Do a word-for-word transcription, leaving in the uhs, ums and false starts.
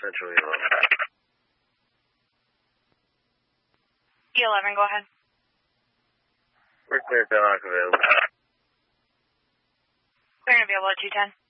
Central E eleven. E eleven, go ahead. We're clear, Belloc available. Clear and available at two ten.